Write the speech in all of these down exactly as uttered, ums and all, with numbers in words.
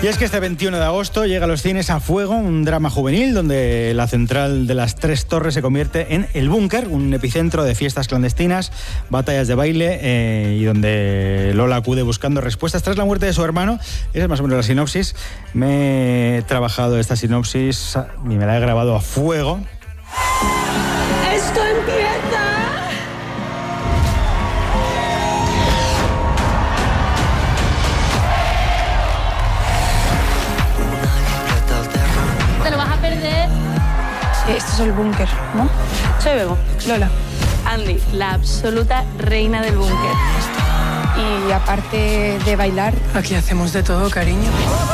Y es que este veintiuno de agosto llega a los cines A Fuego, un drama juvenil donde la central de las tres torres se convierte en El Búnker, un epicentro de fiestas clandestinas, batallas de baile eh, y donde Lola acude buscando respuestas tras la muerte de su hermano. Esa es más o menos la sinopsis. Me he trabajado esta sinopsis y me la he grabado a fuego. ¡Esto empieza! Te lo vas a perder. Sí, esto es El Búnker, ¿no? Soy Bebo, Lola. Andy, la absoluta reina del búnker. Y aparte de bailar, aquí hacemos de todo, cariño.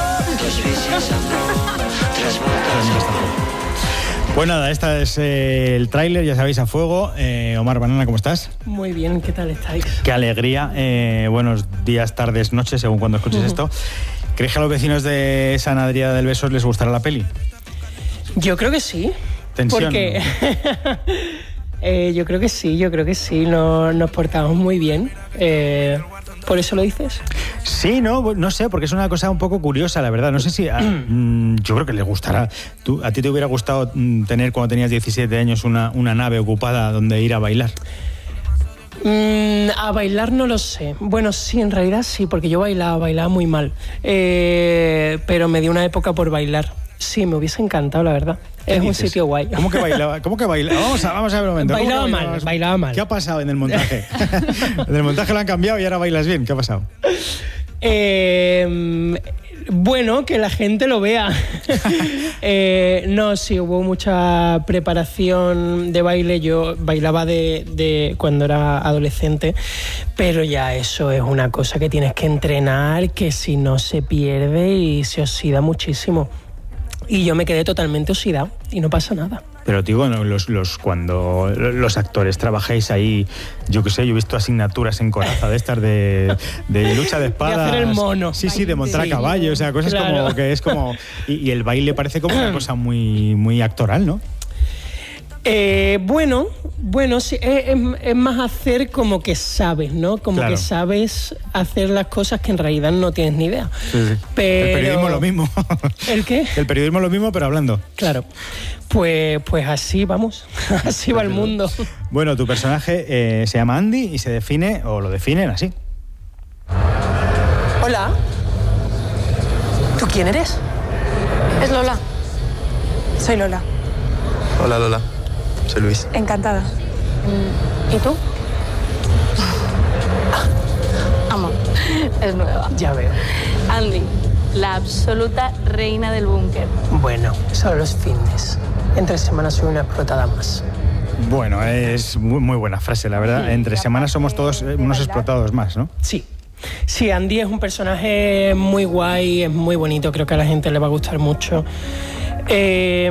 Pues nada, este es eh, el tráiler, ya sabéis, A Fuego. Eh, Omar Banana, ¿cómo estás? Muy bien, ¿qué tal estáis? Qué alegría. Eh, buenos días, tardes, noches, según cuando escuches uh-huh. esto. ¿Crees que a los vecinos de San Adrià del Besós les gustará la peli? Yo creo que sí. Tensión. Porque eh, yo creo que sí, yo creo que sí. Nos, nos portamos muy bien. Eh, ¿Por eso lo dices? Sí, no, no sé, porque es una cosa un poco curiosa, la verdad. No sé si... A, yo creo que les gustará. ¿Tú, ¿A ti te hubiera gustado tener, cuando tenías diecisiete años, una, una nave ocupada donde ir a bailar? Mm, a bailar no lo sé. Bueno, sí, en realidad sí, porque yo bailaba, bailaba muy mal. Eh, pero me dio una época por bailar. Sí, me hubiese encantado, la verdad. Es dices? Un sitio guay. ¿Cómo que bailaba? ¿Cómo que bailaba? Vamos a, vamos a ver un momento. Bailaba mal, bailabas? bailaba mal. ¿Qué ha pasado en el montaje? En el montaje lo han cambiado y ahora bailas bien. ¿Qué ha pasado? Eh, bueno, que la gente lo vea. eh, no, sí, hubo mucha preparación de baile. Yo bailaba de, de cuando era adolescente, pero ya eso es una cosa que tienes que entrenar, que si no se pierde y se oxida muchísimo. Y yo me quedé totalmente oxidado y no pasa nada. Pero digo, no, los, los, cuando los actores trabajáis ahí, yo qué sé, yo he visto asignaturas en Coraza de estas de, de lucha de espadas. De hacer el mono. Sí, sí, de montar sí. a caballo, o sea, cosas claro. como que es como... Y, y el baile parece como una cosa muy, muy actoral, ¿no? Eh, bueno, bueno, sí, es, es más hacer como que sabes, ¿no? Como claro. que sabes hacer las cosas que en realidad no tienes ni idea. Sí, sí. Pero... El periodismo es lo mismo. ¿El qué? El periodismo es lo mismo, pero hablando. Claro. Pues, pues así vamos, así va el mundo. Bueno, tu personaje eh, se llama Andy y se define, o lo definen así. Hola. ¿Tú quién eres? Es Lola. Soy Lola. Hola, Lola. Soy Luis. Encantada. ¿Y tú? Amor, es nueva. Ya veo. Andy, la absoluta reina del búnker. Bueno, solo los fines. Entre semanas soy una explotada más. Bueno, es muy, muy buena frase, la verdad. Sí, entre semanas somos todos unos explotados más, ¿no? Sí. Sí, Andy es un personaje muy guay, es muy bonito, creo que a la gente le va a gustar mucho. Eh,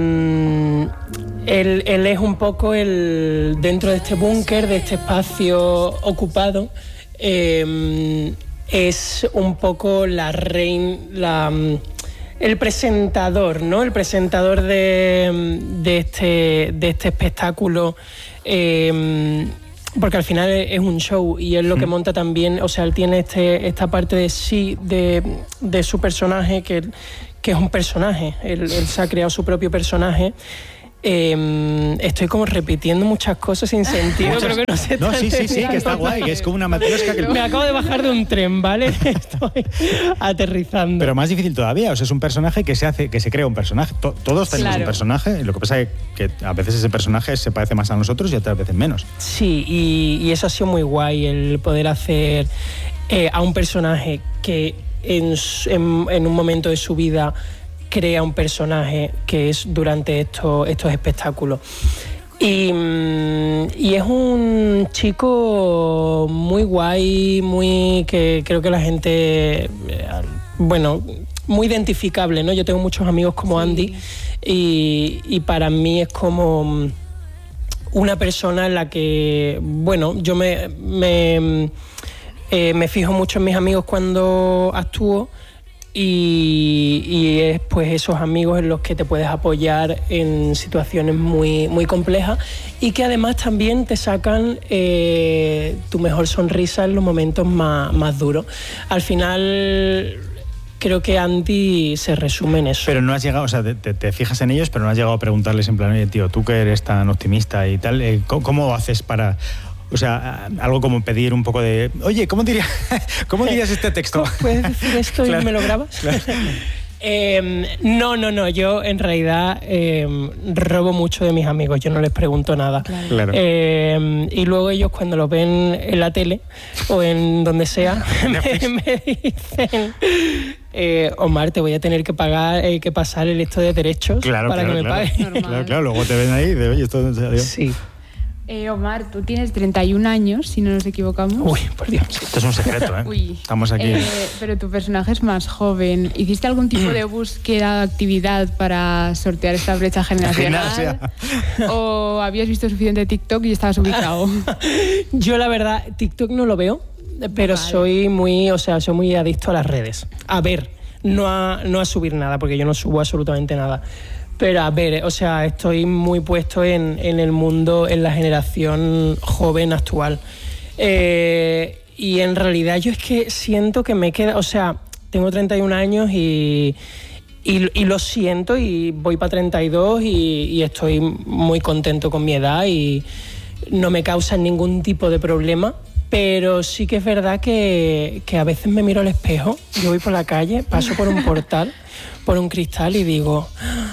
él, él es un poco el dentro de este búnker, de este espacio ocupado, eh, es un poco la reina, la, el presentador, ¿no? El presentador de, de, este, de este espectáculo. Eh, porque al final es un show y él lo que monta también, o sea, él tiene este, esta parte de sí, de, de su personaje, que, que es un personaje, él, él se ha creado su propio personaje. Eh, estoy como repitiendo muchas cosas sin sentido, muchas... creo que no sé. No, sí, sí, sí, que está guay, que es como una matriosca que... Me acabo de bajar de un tren, ¿vale? Estoy aterrizando. Pero más difícil todavía, o sea, es un personaje que se hace, que se crea un personaje. To- todos tenemos claro. un personaje, lo que pasa es que a veces ese personaje se parece más a nosotros y otras veces menos. Sí, y, y eso ha sido muy guay, el poder hacer eh, a un personaje que en, en, en un momento de su vida crea un personaje que es durante estos, estos espectáculos. Y, y es un chico muy guay, muy que creo que la gente, bueno, muy identificable, ¿no? Yo tengo muchos amigos como sí. Andy y, y para mí es como una persona en la que, bueno, yo me, me, eh, me fijo mucho en mis amigos cuando actúo. Y, y es pues esos amigos en los que te puedes apoyar en situaciones muy, muy complejas y que además también te sacan eh, tu mejor sonrisa en los momentos más, más duros. Al final creo que Andy se resume en eso. Pero no has llegado, o sea, te, te fijas en ellos, pero no has llegado a preguntarles en plan, oye, tío, tú que eres tan optimista y tal, eh, ¿cómo, ¿cómo haces para...? O sea, algo como pedir un poco de... Oye, ¿cómo dirías, ¿cómo dirías este texto? ¿Puedes decir esto claro, y me lo grabas? Claro. eh, no, no, no. Yo, en realidad, eh, robo mucho de mis amigos. Yo no les pregunto nada. Claro. Eh, y luego ellos, cuando lo ven en la tele o en donde sea, me, me dicen... Eh, Omar, te voy a tener que pagar, eh, que pasar el esto de derechos claro, para claro, que me claro. pagues. Claro, claro. Luego te ven ahí de, oye, esto en serio. Sí. Eh, Omar, tú tienes treinta y un años, si no nos equivocamos. Uy, por Dios. Esto es un secreto, ¿eh? Uy. Estamos aquí. Eh, pero tu personaje es más joven. ¿Hiciste algún tipo de búsqueda de actividad para sortear esta brecha generacional? ¿O habías visto suficiente TikTok y estabas ubicado? Yo, la verdad, TikTok no lo veo, pero vale. soy muy, o sea, soy muy adicto a las redes. A ver, no a, no a subir nada, porque yo no subo absolutamente nada. Pero a ver, o sea, estoy muy puesto en, en el mundo, en la generación joven actual. Eh, y en realidad yo es que siento que me queda, o sea, tengo treinta y un años y, y, y lo siento y voy para treinta y dos y, y estoy muy contento con mi edad y no me causan ningún tipo de problema. Pero sí que es verdad que, que a veces me miro al espejo, yo voy por la calle, paso por un portal, por un cristal y digo...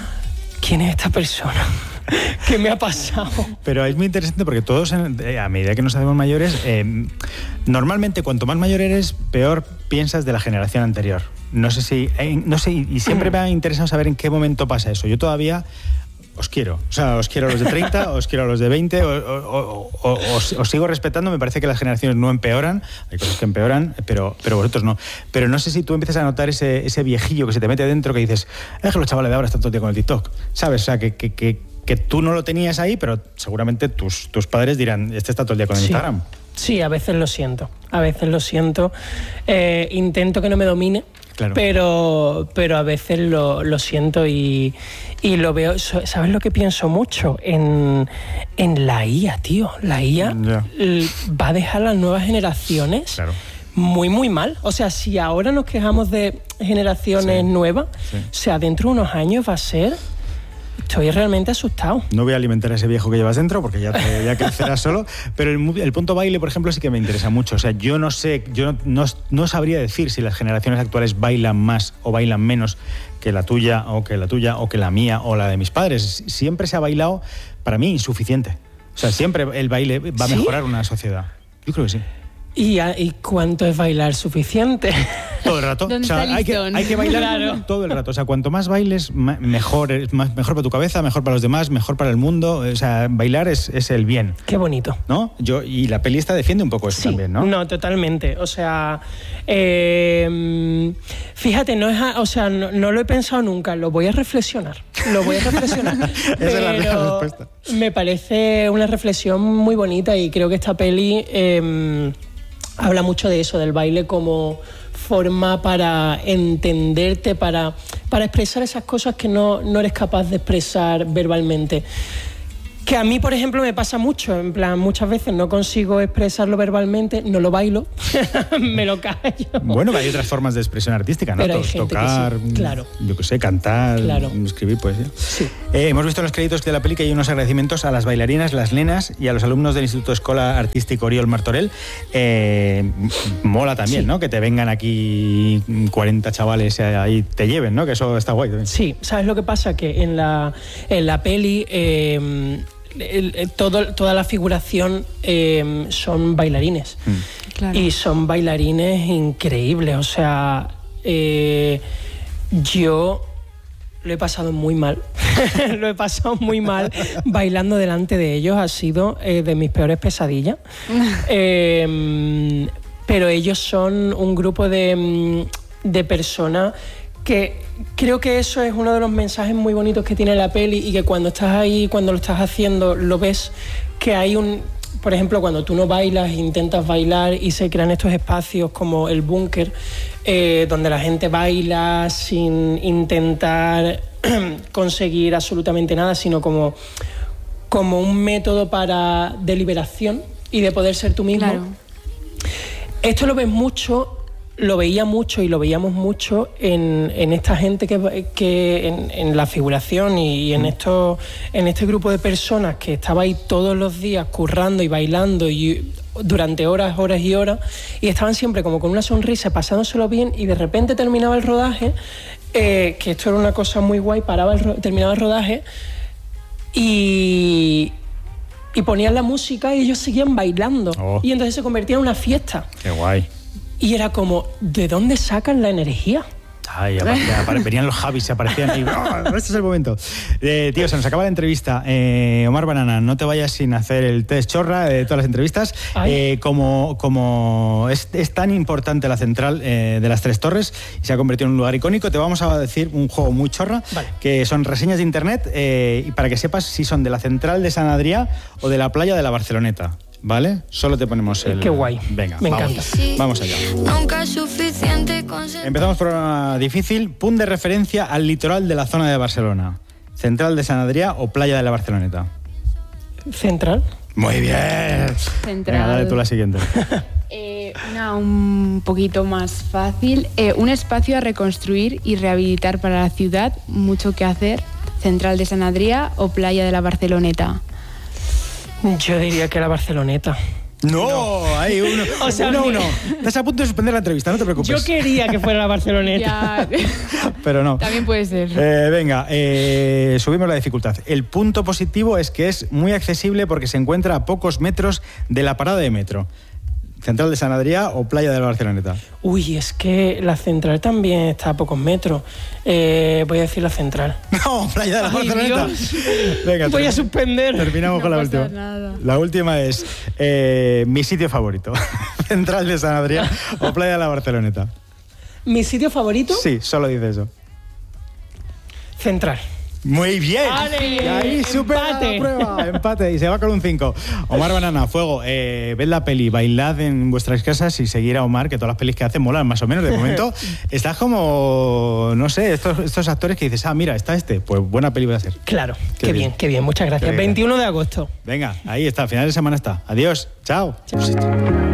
¿Quién es esta persona? ¿Qué me ha pasado? Pero es muy interesante porque todos, a medida que nos hacemos mayores, eh, normalmente cuanto más mayor eres, peor piensas de la generación anterior. No sé si, eh, no sé, y siempre me ha interesado saber en qué momento pasa eso. Yo todavía os quiero, o sea, os quiero a los de treinta, os quiero a los de veinte, o, o, o, o, os, os sigo respetando. Me parece que las generaciones no empeoran, hay cosas que empeoran, pero, pero vosotros no. Pero no sé si tú empiezas a notar ese, ese viejillo que se te mete dentro que dices, es que los chavales de ahora están todo el día con el TikTok, ¿sabes? O sea, que, que, que, que tú no lo tenías ahí, pero seguramente tus, tus padres dirán, este está todo el día con el sí. Instagram. Sí, a veces lo siento, a veces lo siento. Eh, intento que no me domine. Claro. Pero, pero a veces lo, lo siento y, y lo veo. ¿Sabes lo que pienso mucho? En, en la I A, tío. La I A yeah. va a dejar a las nuevas generaciones claro. muy, muy mal. O sea, si ahora nos quejamos de generaciones sí. nuevas, sí. o sea, dentro de unos años va a ser... Estoy realmente asustado. No voy a alimentar a ese viejo que llevas dentro porque ya, te, ya crecerás solo, pero el, el punto baile, por ejemplo, sí que me interesa mucho. O sea, yo no sé, yo no, no, no sabría decir si las generaciones actuales bailan más o bailan menos que la tuya o que la tuya o que la mía o la de mis padres. Siempre se ha bailado, para mí, insuficiente. O sea, siempre el baile va a ¿Sí? mejorar una sociedad. Yo creo que sí. ¿Y, a, ¿Y cuánto es bailar suficiente? Todo el rato. O sea, hay, que, hay que bailar claro. todo el rato. O sea, cuanto más bailes, mejor, más, mejor para tu cabeza, mejor para los demás, mejor para el mundo. O sea, bailar es, es el bien. Qué bonito. ¿No? Yo, y la peli esta defiende un poco eso sí, también, ¿no? No, totalmente. O sea, eh, fíjate, no es, o sea, no, no lo he pensado nunca. Lo voy a reflexionar. Lo voy a reflexionar. Esa es la real respuesta. Me parece una reflexión muy bonita y creo que esta peli... Eh, habla mucho de eso, del baile como forma para entenderte, para, para expresar esas cosas que no, no eres capaz de expresar verbalmente. Que a mí, por ejemplo, me pasa mucho, en plan, muchas veces no consigo expresarlo verbalmente, no lo bailo, me lo callo. Bueno, hay otras formas de expresión artística, ¿no? Pero hay gente Tocar, que sí, claro. yo qué sé, cantar, claro. escribir poesía. Sí. Eh, hemos visto en los créditos de la peli que hay unos agradecimientos a las bailarinas, las nenas y a los alumnos del Instituto Escola Artístico Oriol Martorell. Eh, mola también, sí. ¿no? Que te vengan aquí cuarenta chavales ahí te lleven, ¿no? Que eso está guay también. Sí, ¿sabes lo que pasa? Que en la, en la peli... Eh, El, el, todo, toda la figuración eh, son bailarines mm. claro. y son bailarines increíbles, o sea, eh, yo lo he pasado muy mal lo he pasado muy mal bailando delante de ellos, ha sido eh, de mis peores pesadillas eh, pero ellos son un grupo de, de personas que creo que eso es uno de los mensajes muy bonitos que tiene la peli y que cuando estás ahí, cuando lo estás haciendo, lo ves, que hay un... Por ejemplo, cuando tú no bailas, intentas bailar y se crean estos espacios como el búnker, eh, donde la gente baila sin intentar conseguir absolutamente nada, sino como, como un método para, de liberación y de poder ser tú mismo. Claro. Esto lo ves mucho... lo veía mucho y lo veíamos mucho en, en esta gente que, que en, en la figuración y, y en, esto, en este grupo de personas que estaba ahí todos los días currando y bailando y durante horas, horas y horas, y estaban siempre como con una sonrisa, pasándoselo bien, y de repente terminaba el rodaje, eh, que esto era una cosa muy guay, paraba el, terminaba el rodaje y... y ponían la música y ellos seguían bailando. Oh. Y entonces se convertía en una fiesta. Qué guay. Y era como, ¿de dónde sacan la energía? Ay, apare, venían los Javis, se aparecían y ¡oh! Este es el momento. Eh, tío, se nos acaba la entrevista. Eh, Omar Banana, no te vayas sin hacer el test chorra de todas las entrevistas. Eh, como como es, es tan importante la central eh, de las Tres Torres y se ha convertido en un lugar icónico, te vamos a decir un juego muy chorra, vale, que son reseñas de internet eh, y para que sepas si son de la central de San Adrià o de la playa de la Barceloneta. ¿Vale? Solo te ponemos el... Qué guay. Venga, me vamos, encanta. Vamos allá. Nunca es suficiente con... Empezamos por una difícil. Punto de referencia al litoral de la zona de Barcelona. ¿Central de San Adrià o playa de la Barceloneta? Central. Muy bien. Central. Venga, dale tú la siguiente. eh, una un poquito más fácil. Eh, un espacio a reconstruir y rehabilitar para la ciudad. Mucho que hacer. ¿Central de San Adrià o playa de la Barceloneta? Yo diría que la Barceloneta. No, no. Hay uno. O sea, uno, uno. Estás a punto de suspender la entrevista, no te preocupes. Yo quería que fuera la Barceloneta. Pero no. También puede ser. Eh, venga, eh, subimos la dificultad. El punto positivo es que es muy accesible porque se encuentra a pocos metros de la parada de metro. ¿Central de San Adrià o playa de la Barceloneta? Uy, es que la central también está a pocos metros. Eh, voy a decir la central. No, playa de la Ay, Barceloneta. Venga, voy a suspender. Terminamos no con la última. Nada. La última es eh, mi sitio favorito. ¿Central de San Adrià o playa de la Barceloneta? ¿Mi sitio favorito? Sí, solo dice eso. Central. Muy bien. ¡Ale! Y ahí supera la prueba. Empate. Y se va con un cinco. Omar Banana, fuego. Eh, ved la peli, bailad en vuestras casas y seguir a Omar, que todas las pelis que hace molan más o menos. De momento estás como, no sé, estos, estos actores que dices, ah, mira, está este. Pues buena peli va a ser. Claro. Qué, qué bien, bien, qué bien. Muchas gracias. veintiuno de agosto. Venga, ahí está. Final de semana está. Adiós. Chao. Chao.